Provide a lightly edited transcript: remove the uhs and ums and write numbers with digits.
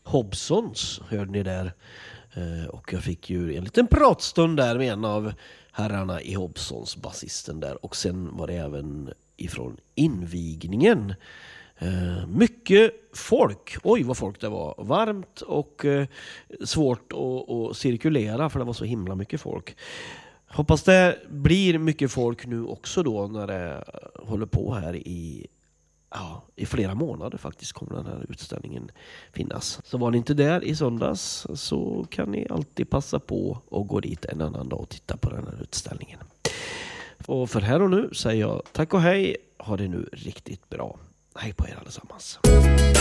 Hobsons hörde ni där. Och jag fick ju en liten pratstund där med en av herrarna i Hobsons, basisten där. Och sen var det även ifrån invigningen. Mycket folk. Oj vad folk det var. Varmt och svårt att cirkulera för det var så himla mycket folk. Hoppas det blir mycket folk nu också då när det håller på här i flera månader faktiskt kommer den här utställningen finnas. Så var ni inte där i söndags så kan ni alltid passa på att gå dit en annan dag och titta på den här utställningen. Och för här och nu säger jag tack och hej. Ha det nu riktigt bra. Hej på er allesammans.